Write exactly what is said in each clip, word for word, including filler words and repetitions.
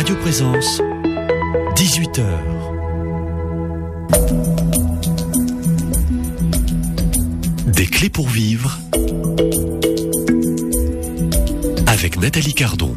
Radio Présence, dix-huit heures. Des clés pour vivre avec Nathalie Cardon.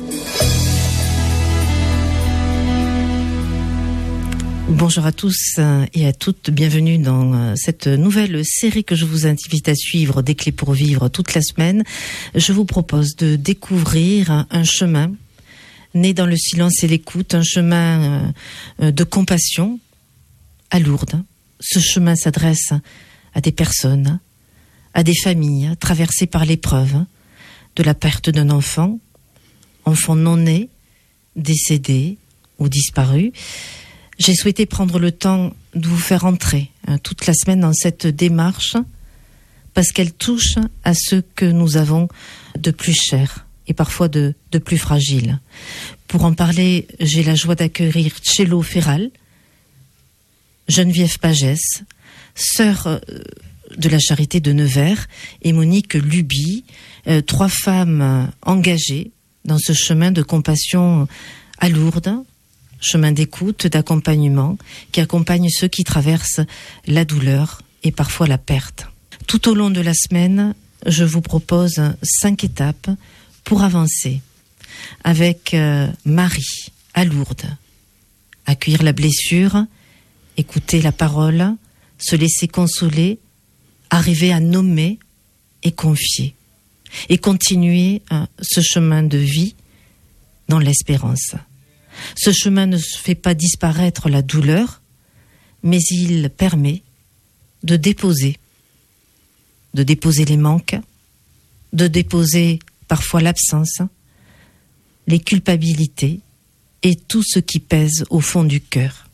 Bonjour à tous et à toutes, bienvenue dans cette nouvelle série que je vous invite à suivre, des clés pour vivre, toute la semaine. Je vous propose de découvrir un chemin né dans le silence et l'écoute, un chemin de compassion à Lourdes. Ce chemin s'adresse à des personnes, à des familles traversées par l'épreuve de la perte d'un enfant, enfant non né, décédé ou disparu. J'ai souhaité prendre le temps de vous faire entrer hein, toute la semaine dans cette démarche parce qu'elle touche à ce que nous avons de plus cher et parfois de, de plus fragile. Pour en parler, j'ai la joie d'accueillir Tchélo Ferral, Geneviève Pagès, sœur de la Charité de Nevers, et Monique Luby, euh, trois femmes engagées dans ce chemin de compassion à Lourdes, chemin d'écoute, d'accompagnement, qui accompagne ceux qui traversent la douleur et parfois la perte. Tout au long de la semaine, je vous propose cinq étapes pour avancer avec euh, Marie à Lourdes. Accueillir la blessure, écouter la parole, se laisser consoler, arriver à nommer et confier. Et continuer euh, ce chemin de vie dans l'espérance. Ce chemin ne fait pas disparaître la douleur, mais il permet de déposer, de déposer les manques, de déposer parfois l'absence, les culpabilités et tout ce qui pèse au fond du cœur.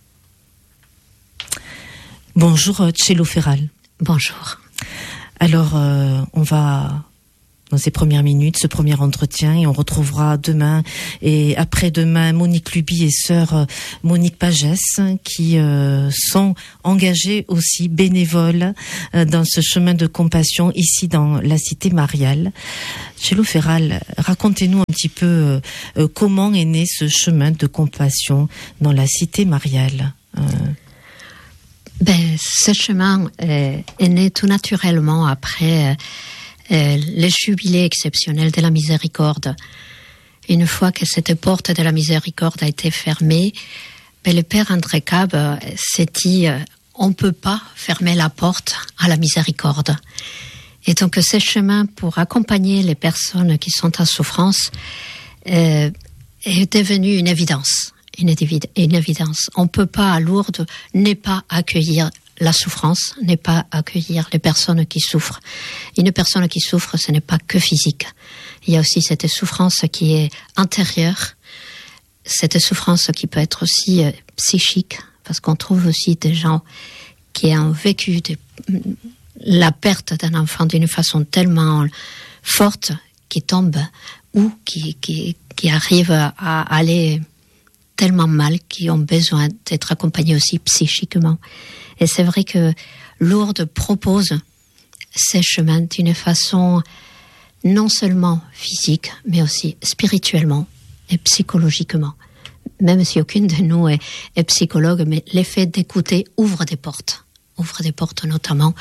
Bonjour Tchélo Ferral. Bonjour. Alors, euh, on va... dans ces premières minutes, ce premier entretien, et on retrouvera demain et après-demain Monique Luby et sœur Monique Pagès qui euh, sont engagées aussi bénévoles euh, dans ce chemin de compassion ici dans la cité mariale. Tchélo Ferral, racontez-nous un petit peu euh, comment est né ce chemin de compassion dans la cité mariale. Euh... Ben, ce chemin euh, est né tout naturellement après... Euh, Euh, le jubilé exceptionnel de la miséricorde. Une fois que cette porte de la miséricorde a été fermée, ben le père André Cab euh, s'est dit euh, on ne peut pas fermer la porte à la miséricorde. Et donc ce chemin pour accompagner les personnes qui sont en souffrance euh, est devenu une évidence. Une, évi- une évidence. On ne peut pas à Lourdes ne pas accueillir la souffrance, n'est pas accueillir les personnes qui souffrent. Une personne qui souffre, ce n'est pas que physique. Il y a aussi cette souffrance qui est intérieure, cette souffrance qui peut être aussi euh, psychique, parce qu'on trouve aussi des gens qui ont vécu de, la perte d'un enfant d'une façon tellement forte, qui tombent ou qui, qui, qui arrivent à aller tellement mal, qui ont besoin d'être accompagnés aussi psychiquement. Et c'est vrai que Lourdes propose ces chemins d'une façon non seulement physique, mais aussi spirituellement et psychologiquement. Même si aucune de nous est, est psychologue, mais l'effet d'écouter ouvre des portes. Ouvre des portes notamment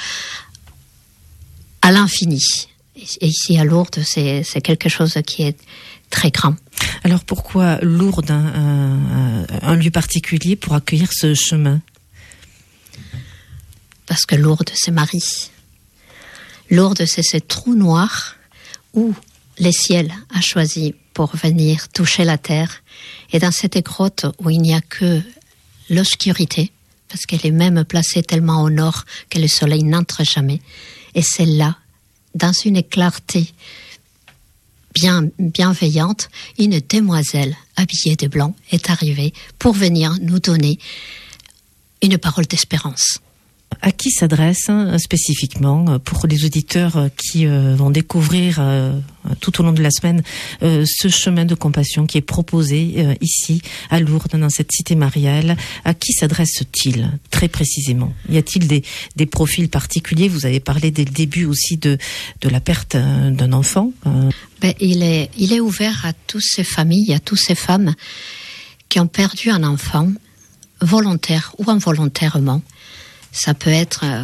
à l'infini. Et ici à Lourdes, c'est, c'est quelque chose qui est très grand. Alors pourquoi Lourdes, un, un, un lieu particulier pour accueillir ce chemin ? Parce que Lourdes, c'est Marie. Lourdes, c'est ce trou noir où le ciel a choisi pour venir toucher la terre. Et dans cette grotte où il n'y a que l'obscurité, parce qu'elle est même placée tellement au nord que le soleil n'entre jamais. Et c'est là, dans une clarté bien bienveillante, une demoiselle habillée de blanc est arrivée pour venir nous donner une parole d'espérance. À qui s'adresse hein, spécifiquement pour les auditeurs qui euh, vont découvrir euh, tout au long de la semaine euh, ce chemin de compassion qui est proposé euh, ici à Lourdes dans cette cité mariale? À qui s'adresse-t-il très précisément? Y a-t-il des, des profils particuliers? Vous avez parlé dès le début aussi de, de la perte euh, d'un enfant. Euh. Ben, il est, il est ouvert à toutes ces familles, à toutes ces femmes qui ont perdu un enfant, volontaire ou involontairement. Ça peut être euh,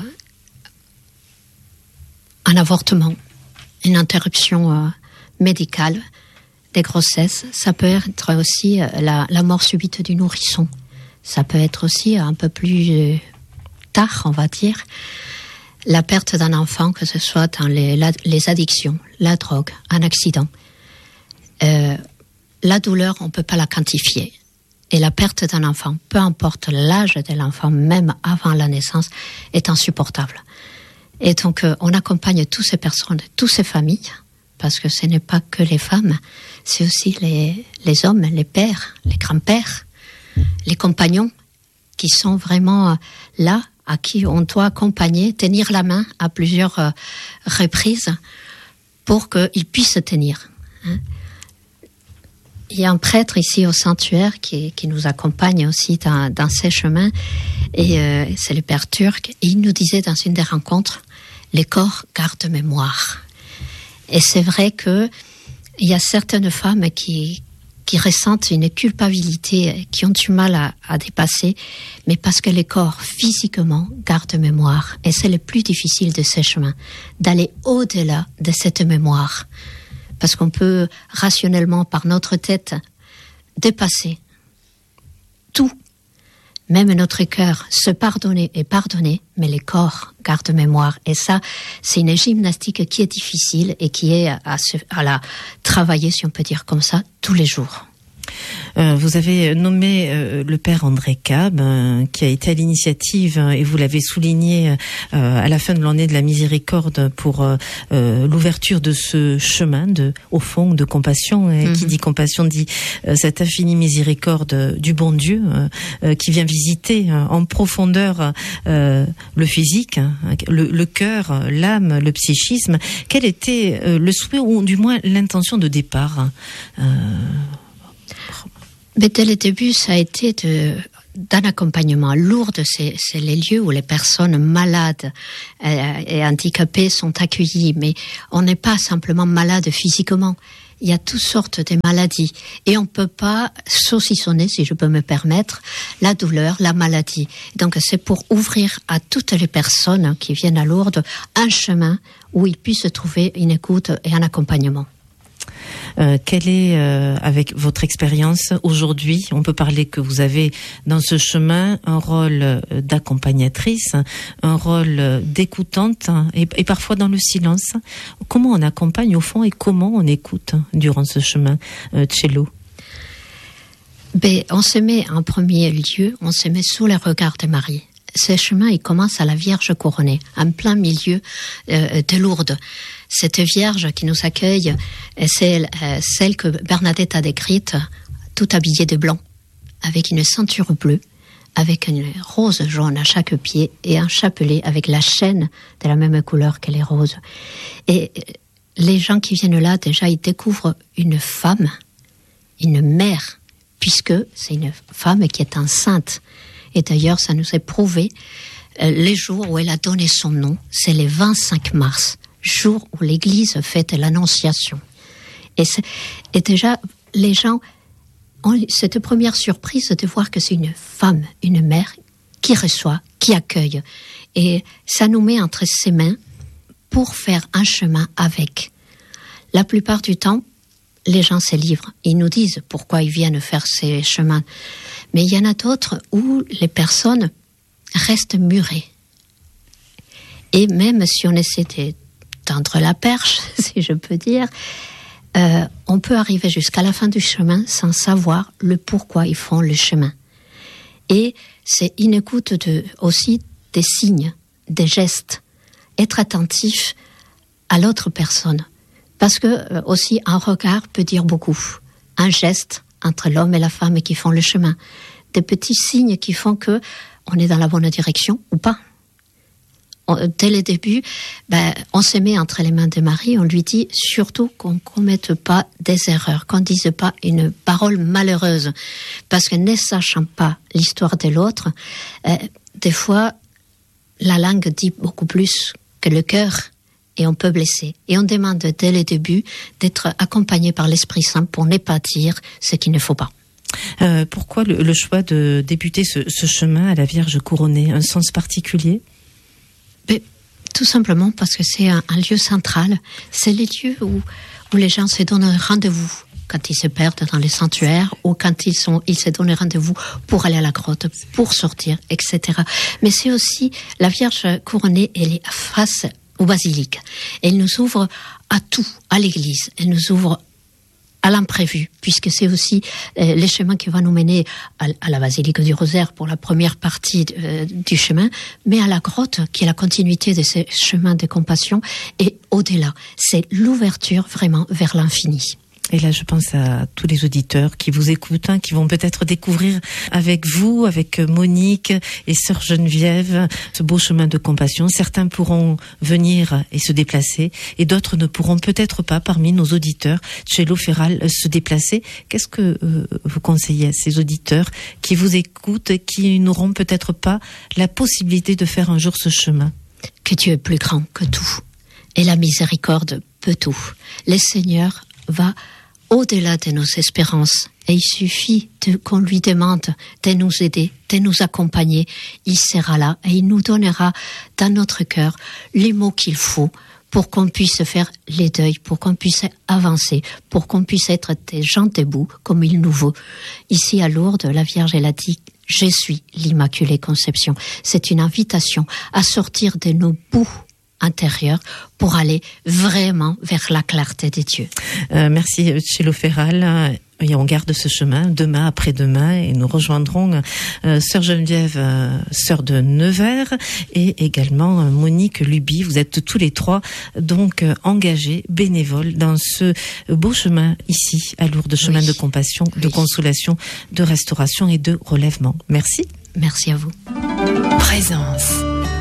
un avortement, une interruption euh, médicale des grossesses. Ça peut être aussi euh, la, la mort subite du nourrisson. Ça peut être aussi un peu plus euh, tard, on va dire, la perte d'un enfant, que ce soit dans les, la, les addictions, la drogue, un accident. Euh, la douleur, on ne peut pas la quantifier. Et la perte d'un enfant, peu importe l'âge de l'enfant, même avant la naissance, est insupportable. Et donc, euh, on accompagne toutes ces personnes, toutes ces familles, parce que ce n'est pas que les femmes, c'est aussi les, les hommes, les pères, les grands-pères, les compagnons, qui sont vraiment là, à qui on doit accompagner, tenir la main à plusieurs euh, reprises pour qu'ils puissent tenir. Hein. Il y a un prêtre ici au sanctuaire qui, qui nous accompagne aussi dans, dans ces chemins, et euh, c'est le père turc, et il nous disait dans une des rencontres, les corps gardent mémoire. Et c'est vrai que il y a certaines femmes qui, qui ressentent une culpabilité, qui ont du mal à, à dépasser, mais parce que les corps physiquement gardent mémoire. Et c'est le plus difficile de ces chemins, d'aller au-delà de cette mémoire. Parce qu'on peut rationnellement, par notre tête, dépasser tout, même notre cœur, se pardonner et pardonner, mais les corps gardent mémoire. Et ça, c'est une gymnastique qui est difficile et qui est à, se, à la travailler, si on peut dire comme ça, tous les jours. Euh, vous avez nommé euh, le père André Cab, euh, qui a été à l'initiative, euh, et vous l'avez souligné euh, à la fin de l'année de la miséricorde, pour euh, euh, l'ouverture de ce chemin de, au fond, de compassion. Et mm-hmm. Qui dit compassion dit euh, cette infinie miséricorde du bon Dieu, euh, euh, qui vient visiter euh, en profondeur euh, le physique, hein, le, le cœur, l'âme, le psychisme. Quel était euh, le souhait, ou du moins l'intention de départ euh, Mais dès le début, ça a été de, d'un accompagnement. Lourdes, c'est, c'est les lieux où les personnes malades euh, et handicapées sont accueillies. Mais on n'est pas simplement malade physiquement. Il y a toutes sortes de maladies. Et on ne peut pas saucissonner, si je peux me permettre, la douleur, la maladie. Donc c'est pour ouvrir à toutes les personnes qui viennent à Lourdes un chemin où ils puissent trouver une écoute et un accompagnement. Euh, quelle est, euh, avec votre expérience aujourd'hui, on peut parler que vous avez dans ce chemin un rôle d'accompagnatrice, un rôle d'écoutante, et, et parfois dans le silence. Comment on accompagne au fond et comment on écoute durant ce chemin, euh, Cello? Ben, on se met en premier lieu, on se met sous les regards de Marie. Ce chemin, il commence à la Vierge couronnée, en plein milieu euh, de Lourdes. Cette Vierge qui nous accueille, c'est euh, celle que Bernadette a décrite, toute habillée de blanc, avec une ceinture bleue, avec une rose jaune à chaque pied et un chapelet avec la chaîne de la même couleur que les roses. Et les gens qui viennent là, déjà, ils découvrent une femme, une mère, puisque c'est une femme qui est enceinte. Et d'ailleurs, ça nous est prouvé, euh, les jours où elle a donné son nom, c'est le vingt-cinq mars, jour où l'Église fête l'Annonciation. Et, et déjà, les gens ont cette première surprise de voir que c'est une femme, une mère, qui reçoit, qui accueille. Et ça nous met entre ses mains pour faire un chemin avec. La plupart du temps, les gens se livrent. Ils nous disent pourquoi ils viennent faire ces chemins. Mais il y en a d'autres où les personnes restent murées. Et même si on essaie de tendre la perche, si je peux dire, euh, on peut arriver jusqu'à la fin du chemin sans savoir le pourquoi ils font le chemin. Et c'est une écoute de, aussi des signes, des gestes, être attentif à l'autre personne. Parce que euh, aussi un regard peut dire beaucoup. Un geste entre l'homme et la femme qui font le chemin. Des petits signes qui font que on est dans la bonne direction ou pas. On, dès le début, ben, on se met entre les mains de Marie, on lui dit surtout qu'on ne commette pas des erreurs, qu'on ne dise pas une parole malheureuse. Parce que ne sachant pas l'histoire de l'autre, euh, des fois, la langue dit beaucoup plus que le cœur. Et on peut blesser. Et on demande dès le début d'être accompagné par l'Esprit Saint pour ne pas dire ce qu'il ne faut pas. Euh, pourquoi le, le choix de débuter ce, ce chemin à la Vierge couronnée? Un sens particulier? Mais, tout simplement parce que c'est un, un lieu central. C'est les lieux où, où les gens se donnent rendez-vous quand ils se perdent dans les sanctuaires ou quand ils sont, ils se donnent rendez-vous pour aller à la grotte, pour sortir, et cetera. Mais c'est aussi la Vierge couronnée, elle est face au basilique. Elle nous ouvre à tout, à l'église. Elle nous ouvre à l'imprévu, puisque c'est aussi euh, les chemins qui vont nous mener à, à la basilique du Rosaire pour la première partie euh, du chemin, mais à la grotte qui est la continuité de ce chemin de compassion et au-delà. C'est l'ouverture vraiment vers l'infini. Et là, je pense à tous les auditeurs qui vous écoutent, hein, qui vont peut-être découvrir avec vous, avec Monique et Sœur Geneviève, ce beau chemin de compassion. Certains pourront venir et se déplacer, et d'autres ne pourront peut-être pas, parmi nos auditeurs, Cello Ferral, se déplacer. Qu'est-ce que euh, vous conseillez à ces auditeurs qui vous écoutent et qui n'auront peut-être pas la possibilité de faire un jour ce chemin? Que Dieu est plus grand que tout, et la miséricorde peut tout. Le Seigneur va au-delà de nos espérances. Et il suffit de, qu'on lui demande de nous aider, de nous accompagner. Il sera là et il nous donnera dans notre cœur les mots qu'il faut pour qu'on puisse faire les deuils, pour qu'on puisse avancer, pour qu'on puisse être des gens debout comme il nous veut. Ici à Lourdes, la Vierge, elle a dit « Je suis l'Immaculée Conception ». C'est une invitation à sortir de nos bouts intérieur pour aller vraiment vers la clarté des dieux. Euh, merci Cello Ferral. Et on garde ce chemin demain, après-demain, et nous rejoindrons euh, Sœur Geneviève, euh, sœur de Nevers, et également euh, Monique Luby. Vous êtes tous les trois donc euh, engagés, bénévoles dans ce beau chemin ici à Lourdes, chemin oui. de compassion, oui. de consolation, de restauration et de relèvement. Merci. Merci à vous. Présence.